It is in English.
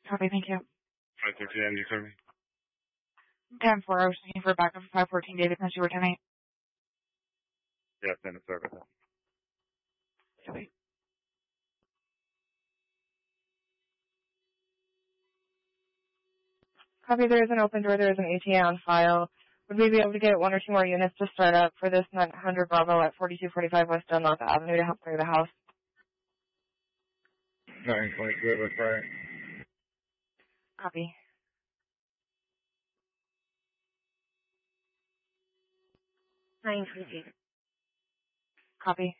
Copy, thank you. 5:13, you clear me? 10-4, I was looking for a backup for 514 David, since you were 10-8. Yeah, send it, sorry about that. Copy. Copy, there is an open door, there is an ETA on file. Would we be able to get one or two more units to start up for this 900 Bravo at 4245 West Dunlop Avenue to help clear the house? 9:20, good, let's try it. Copy. 9:20. Copy.